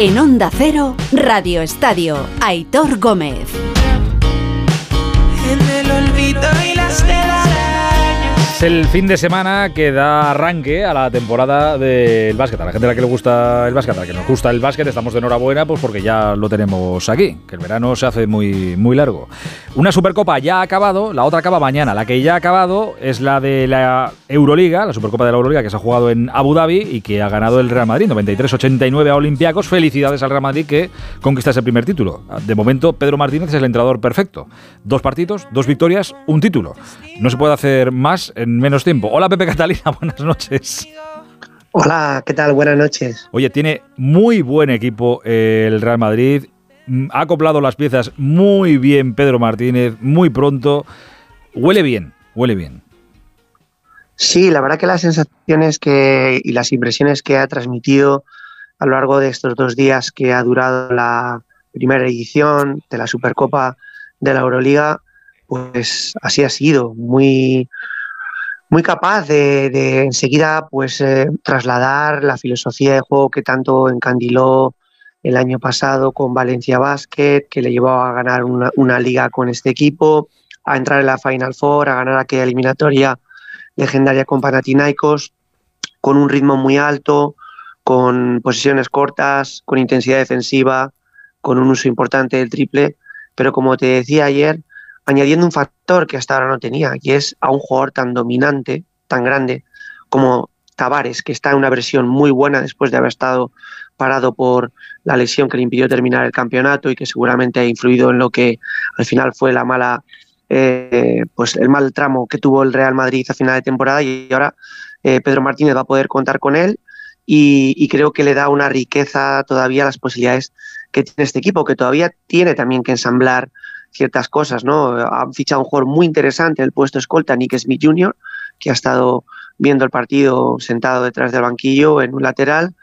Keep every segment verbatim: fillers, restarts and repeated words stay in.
En Onda Cero, Radio Estadio, Aitor Gómez. En el olvido y las telarañas. Es el fin de semana que da arranque a la temporada del básquet. A la gente a la que le gusta el básquet, a la que nos gusta el básquet, estamos de enhorabuena pues porque ya lo tenemos aquí, que el verano se hace muy, muy largo. Una Supercopa ya ha acabado, la otra acaba mañana. La que ya ha acabado es la de la Euroliga, la Supercopa de la Euroliga, que se ha jugado en Abu Dhabi y que ha ganado el Real Madrid, noventa y tres ochenta y nueve a Olympiacos. Felicidades al Real Madrid que conquista ese primer título. De momento, Pedro Martínez es el entrenador perfecto. Dos partidos, dos victorias, un título. No se puede hacer más en menos tiempo. Hola, Pepe Catalina, buenas noches. Hola, ¿qué tal? Buenas noches. Oye, tiene muy buen equipo el Real Madrid. Ha acoplado las piezas muy bien Pedro Martínez, muy pronto. Huele bien, huele bien. Sí, la verdad que las sensaciones que y las impresiones que ha transmitido a lo largo de estos dos días que ha durado la primera edición de la Supercopa de la Euroliga, pues así ha sido, muy, muy capaz de, de enseguida pues eh, trasladar la filosofía de juego que tanto encandiló el año pasado con Valencia Basket, que le llevó a ganar una, una liga con este equipo, a entrar en la Final Four, a ganar aquella eliminatoria legendaria con Panathinaikos, con un ritmo muy alto, con posesiones cortas, con intensidad defensiva, con un uso importante del triple, pero como te decía ayer, añadiendo un factor que hasta ahora no tenía, y es a un jugador tan dominante, tan grande, como Tavares, que está en una versión muy buena después de haber estado parado por la lesión que le impidió terminar el campeonato y que seguramente ha influido en lo que al final fue la mala, eh, pues el mal tramo que tuvo el Real Madrid a final de temporada, y ahora eh, Pedro Martínez va a poder contar con él y, y creo que le da una riqueza todavía a las posibilidades que tiene este equipo, que todavía tiene también que ensamblar ciertas cosas, ¿no? Han fichado un jugador muy interesante en el puesto escolta, Nick Smith junior, que ha estado viendo el partido sentado detrás del banquillo en un lateral.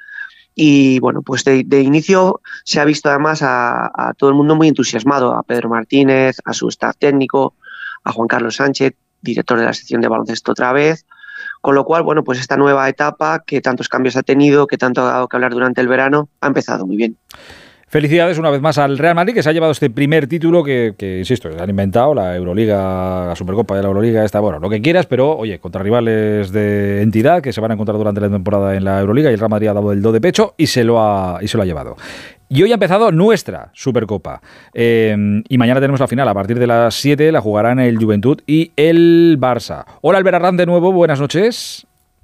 Y bueno, pues de, de inicio se ha visto además a, a todo el mundo muy entusiasmado, a Pedro Martínez, a su staff técnico, a Juan Carlos Sánchez, director de la sección de baloncesto otra vez, con lo cual, bueno, pues esta nueva etapa que tantos cambios ha tenido, que tanto ha dado que hablar durante el verano, ha empezado muy bien. Felicidades una vez más al Real Madrid, que se ha llevado este primer título que, que insisto, han inventado, la Euroliga, la Supercopa de la Euroliga, esta, bueno, lo que quieras, pero oye, contra rivales de entidad que se van a encontrar durante la temporada en la Euroliga, y el Real Madrid ha dado el do de pecho y se lo ha, y se lo ha llevado. Y hoy ha empezado nuestra Supercopa. Eh, y mañana tenemos la final. A partir de las siete la jugarán el Juventud y el Barça. Hola, Albert Arran, de nuevo, buenas noches.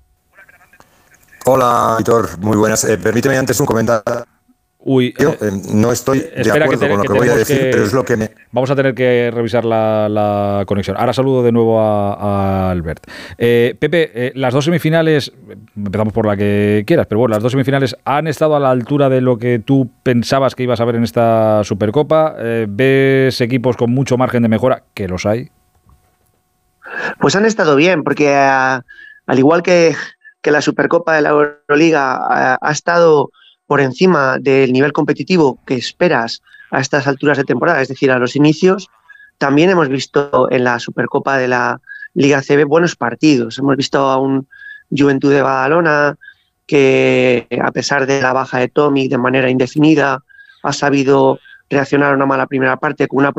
Hola, Aitor, muy buenas. Eh, permíteme antes un comentario. Uy, Yo eh, no estoy de acuerdo que te, con lo que, que voy a decir, que, pero es lo que me... Vamos a tener que revisar la, la conexión. Ahora saludo de nuevo a, a Albert. Eh, Pepe, eh, las dos semifinales, empezamos por la que quieras, pero bueno, las dos semifinales han estado a la altura de lo que tú pensabas que ibas a ver en esta Supercopa. Eh, ¿Ves equipos con mucho margen de mejora? Que los hay. Pues han estado bien, porque uh, al igual que, que la Supercopa de la Euroliga uh, ha estado por encima del nivel competitivo que esperas a estas alturas de temporada, es decir, a los inicios, también hemos visto en la Supercopa de la Liga C B buenos partidos. Hemos visto a un Juventud de Badalona que, a pesar de la baja de Tomic de manera indefinida, ha sabido reaccionar a una mala primera parte con una